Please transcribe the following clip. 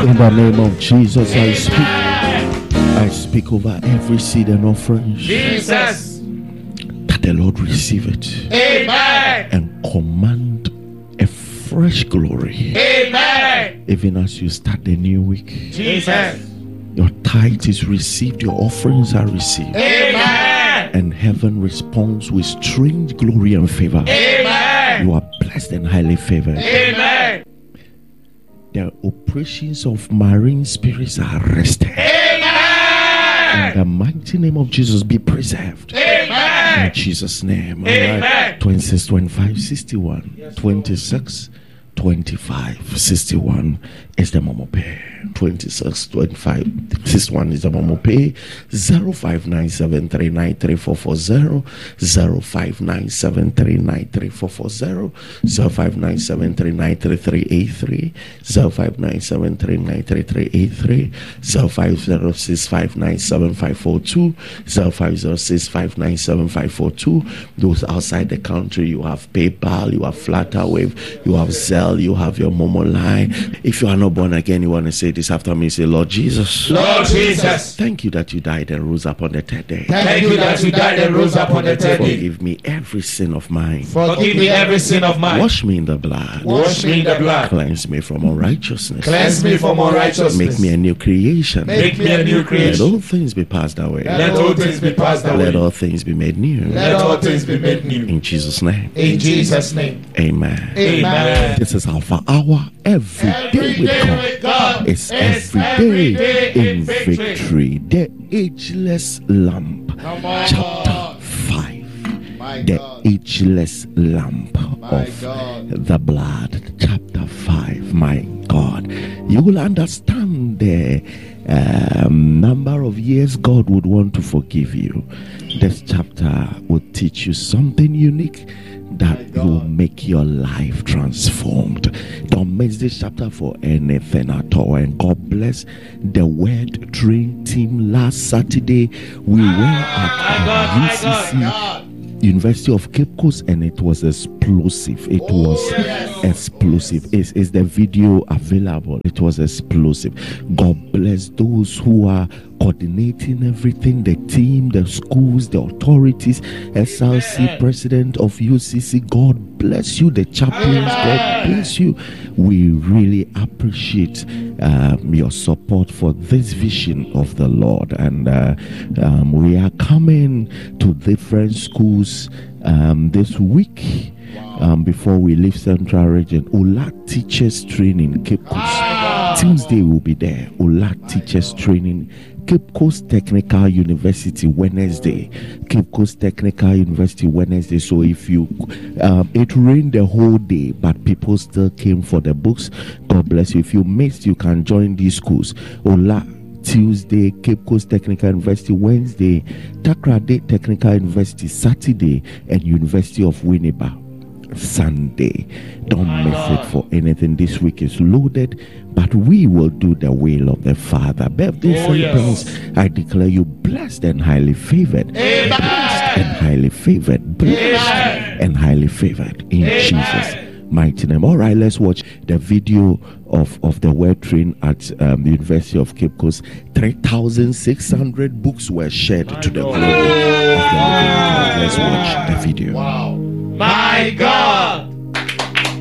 In the name of Jesus, I speak over every seed and offering. Jesus. That the Lord receive it. Amen. And command a fresh glory. Amen. Even as you start the new week. Jesus. Your tithe is received, your offerings are received. Amen. And heaven responds with strange glory and favor. Amen. You are blessed and highly favored. Amen. The operations of marine spirits are arrested. Amen. In the mighty name of Jesus, be preserved. Amen. In Jesus' name. Amen. Right. 26, 25, 61. Yes, 26, 25, 61 is the Momo Pay. 26, 25, 61 is the Momo Pay. 0597393440. 0597393440. 0597393383. 0597393383. 0506597542. 0506597542. Those outside the country, you have PayPal, you have Flutterwave, you have Zelle, you have your Momo line. If you are not born again, you want to say this after me. Say, Lord Jesus. Lord Jesus. Thank you that you died and rose up on the third day. Thank you that you died and rose up on the third day. Forgive me every sin of mine. Forgive me every sin of mine. Wash me in the blood. Wash me in the blood. Cleanse me from unrighteousness. Cleanse me from unrighteousness. Make me a new creation. Make me a new Let creation. all things be passed away. Let all things be passed away. Let all things be made new. Let all things be made new. In Jesus' name. In Jesus' name. Amen. Amen. This is Alpha Hour. Every day with God. It's every day in victory. The Ageless Lamp. Chapter 5. The Ageless Lamp of the Blood. Chapter 5. My God. You will understand the number of years God would want to forgive you. This chapter will teach you something unique that will make your life transformed. Don't miss this chapter for anything at all. And God bless the Word Train team. Last Saturday we were at UCC, University of Cape Coast, and it was explosive. It was explosive. Is the video available? It was explosive. God bless those who are coordinating everything, the team, the schools, the authorities, SLC president of UCC. God bless you, the chaplains. God bless you. We really appreciate your support for this vision of the Lord, and we are coming to different schools this week. Before we leave Central Region, Ola Teachers Training, Cape Coast. Tuesday will be there. Ola Teachers Training, Cape Coast Technical University, Wednesday. Cape Coast Technical University, Wednesday. So if you, it rained the whole day, but people still came for the books. God bless you. If you missed, you can join these schools. Ola Tuesday, Cape Coast Technical University, Wednesday, Takrade Technical University, Saturday, and University of Winneba, Sunday. Don't miss it for anything. This week is loaded, but we will do the will of the Father. Birthday celebrants, I declare you blessed and highly favored. Amen. Blessed and highly favored. Blessed and highly favored in Jesus' mighty name. All right, let's watch the video of the Word Train at the University of Cape Coast. 3,600 books were shared to the glory of the living God. Let's watch the video. My God.